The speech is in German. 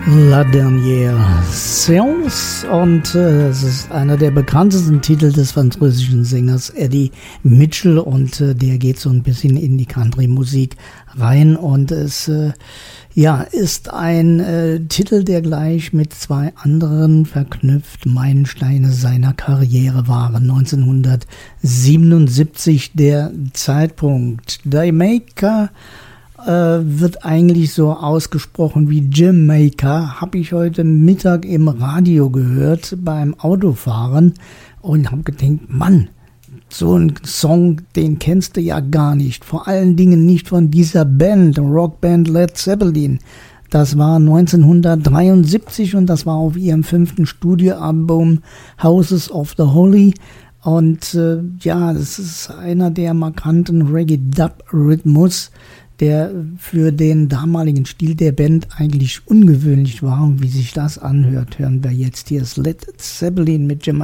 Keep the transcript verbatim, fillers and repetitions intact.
La Dernière Séance und äh, es ist einer der bekanntesten Titel des französischen Sängers Eddie Mitchell und äh, der geht so ein bisschen in die Country-Musik rein und es äh, ja, ist ein äh, Titel, der gleich mit zwei anderen verknüpft Meilensteine seiner Karriere waren. neunzehnhundertsiebenundsiebzig der Zeitpunkt. Jamaica wird eigentlich so ausgesprochen wie Jamaica, habe ich heute Mittag im Radio gehört beim Autofahren und habe gedacht, Mann, so ein Song, den kennst du ja gar nicht. Vor allen Dingen nicht von dieser Band, Rockband Led Zeppelin. Das war neunzehnhundertdreiundsiebzig und das war auf ihrem fünften Studioalbum Houses of the Holy. Und äh, ja, das ist einer der markanten Reggae-Dub-Rhythmus, der für den damaligen Stil der Band eigentlich ungewöhnlich war. Und wie sich das anhört, hören wir jetzt hier das Led Zeppelin mit Jamaica.